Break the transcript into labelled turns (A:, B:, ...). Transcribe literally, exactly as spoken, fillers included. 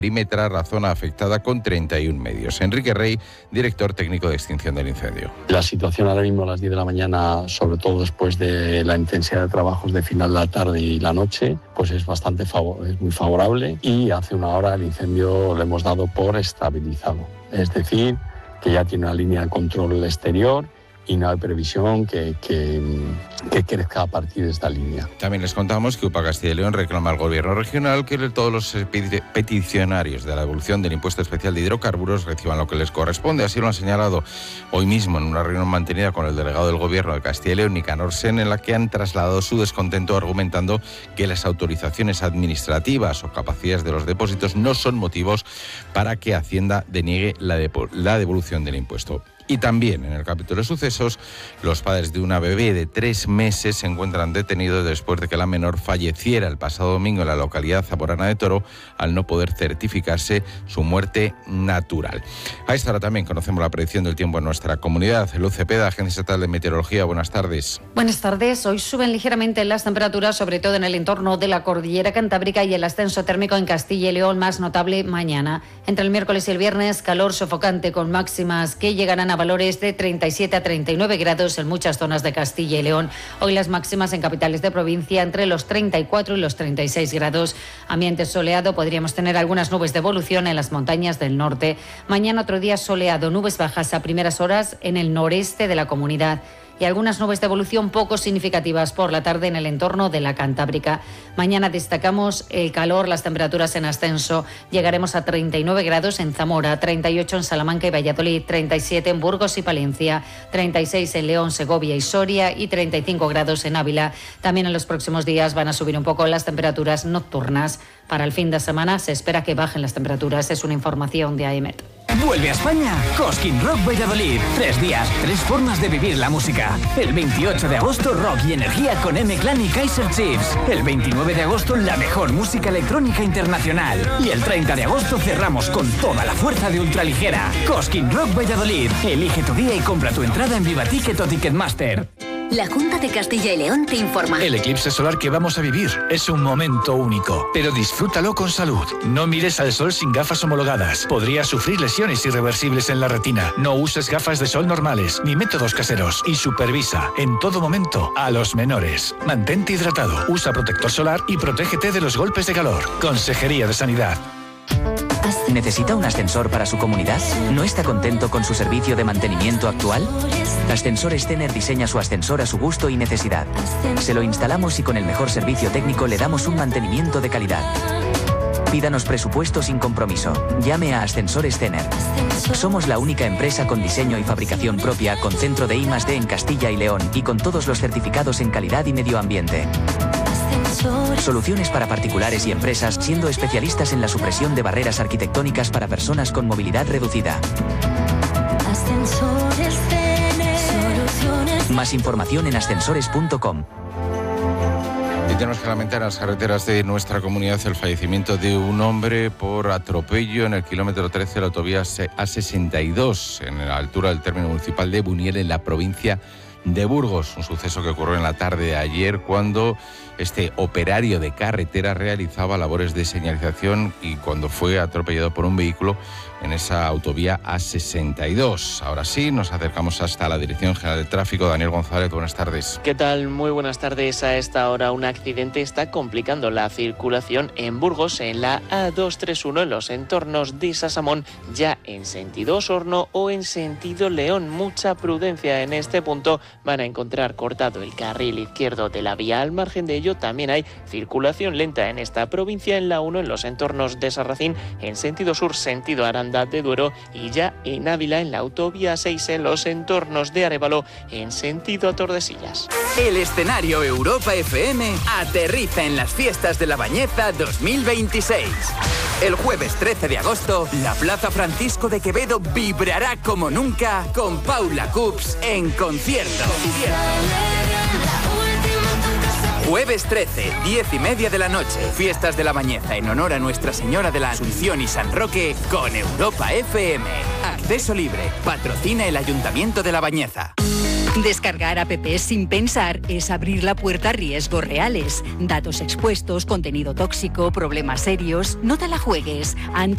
A: perimetrar la zona afectada con treinta y uno medios. Enrique Rey, director técnico de extinción del incendio.
B: La situación ahora mismo a las diez de la mañana, sobre todo después de la intensidad de trabajos de final de la tarde y la noche, pues es bastante favor- es muy favorable, y hace una hora el incendio lo hemos dado por estabilizado. Es decir, que ya tiene una línea de control exterior y no hay previsión que, que, que crezca a partir de esta línea.
A: También les contamos que U P A Castilla y León reclama al Gobierno regional que todos los peticionarios de la devolución del impuesto especial de hidrocarburos reciban lo que les corresponde. Así lo han señalado hoy mismo en una reunión mantenida con el delegado del Gobierno de Castilla y León, Nicanor Sen, en la que han trasladado su descontento argumentando que las autorizaciones administrativas o capacidades de los depósitos no son motivos para que Hacienda deniegue la, depo- la devolución del impuesto. Y también en el capítulo de sucesos, los padres de una bebé de tres meses se encuentran detenidos después de que la menor falleciera el pasado domingo en la localidad zamorana de Toro al no poder certificarse su muerte natural. A esta hora también conocemos la predicción del tiempo en nuestra comunidad. Luz Cepeda, Agencia Estatal de Meteorología, buenas tardes.
C: Buenas tardes. Hoy suben ligeramente las temperaturas, sobre todo en el entorno de la cordillera cantábrica, y el ascenso térmico en Castilla y León más notable mañana. Entre el miércoles y el viernes, calor sofocante con máximas que llegarán a valores de treinta y siete a treinta y nueve grados en muchas zonas de Castilla y León. Hoy las máximas en capitales de provincia entre los treinta y cuatro y los treinta y seis grados. Ambiente soleado, podríamos tener algunas nubes de evolución en las montañas del norte. Mañana otro día soleado, nubes bajas a primeras horas en el noreste de la comunidad, y algunas nubes de evolución poco significativas por la tarde en el entorno de la Cantábrica. Mañana destacamos el calor, las temperaturas en ascenso. Llegaremos a treinta y nueve grados en Zamora, treinta y ocho en Salamanca y Valladolid, treinta y siete en Burgos y Palencia, treinta y seis en León, Segovia y Soria y treinta y cinco grados en Ávila. También en los próximos días van a subir un poco las temperaturas nocturnas. Para el fin de semana se espera que bajen las temperaturas. Es una información de A E M E T.
D: Vuelve a España Cosquín Rock Valladolid. Tres días, tres formas de vivir la música. El veintiocho de agosto, rock y energía con M-Clan y Kaiser Chiefs. El veintinueve de agosto, la mejor música electrónica internacional. Y el treinta de agosto cerramos con toda la fuerza de ultraligera. Cosquín Rock Valladolid. Elige tu día y compra tu entrada en Vivaticket o Ticketmaster.
E: La Junta de Castilla y León te informa.
F: El eclipse solar que vamos a vivir es un momento único, pero disfrútalo con salud. No mires al sol sin gafas homologadas. Podrías sufrir lesiones irreversibles en la retina. No uses gafas de sol normales ni métodos caseros. Y supervisa en todo momento a los menores. Mantente hidratado, usa protector solar y protégete de los golpes de calor. Consejería de Sanidad.
G: ¿Necesita un ascensor para su comunidad? ¿No está contento con su servicio de mantenimiento actual? Ascensores Tener diseña su ascensor a su gusto y necesidad. Se lo instalamos y con el mejor servicio técnico le damos un mantenimiento de calidad. Pídanos presupuesto sin compromiso. Llame a Ascensores Tener. Somos la única empresa con diseño y fabricación propia, con centro de I más D en Castilla y León y con todos los certificados en calidad y medio ambiente. Soluciones para particulares y empresas, siendo especialistas en la supresión de barreras arquitectónicas para personas con movilidad reducida.
E: Ascensores Tener. Soluciones.
G: Más información en ascensores punto com.
A: Y tenemos que lamentar en las carreteras de nuestra comunidad el fallecimiento de un hombre por atropello en el kilómetro trece de la autovía A sesenta y dos, en la altura del término municipal de Buniel, en la provincia de Burgos. Un suceso que ocurrió en la tarde de ayer, cuando este operario de carretera realizaba labores de señalización y cuando fue atropellado por un vehículo en esa autovía A sesenta y dos. Ahora sí, nos acercamos hasta la Dirección General de Tráfico. Daniel González, buenas tardes.
H: ¿Qué tal? Muy buenas tardes. A esta hora un accidente está complicando la circulación en Burgos, en la A doscientos treinta y uno, en los entornos de Sasamón, ya en sentido Osorno o en sentido León. Mucha prudencia en este punto. Van a encontrar cortado el carril izquierdo de la vía. Al margen de ello, también hay circulación lenta en esta provincia, en la uno, en los entornos de Sarracín, en sentido sur, sentido Aranda de Duero, y ya en Ávila, en la autovía seis, en los entornos de Arévalo, en sentido Tordesillas.
D: El escenario Europa F M aterriza en las fiestas de la Bañeza dos mil veintiséis. El jueves trece de agosto, la Plaza Francisco de Quevedo vibrará como nunca con Paula Cups en concierto. Jueves trece, diez y media de la noche. Fiestas de la Bañeza en honor a Nuestra Señora de la Asunción y San Roque con Europa F M. Acceso libre. Patrocina el Ayuntamiento de La Bañeza.
I: Descargar apps sin pensar es abrir la puerta a riesgos reales. Datos expuestos, contenido tóxico, problemas serios. No te la juegues. Antes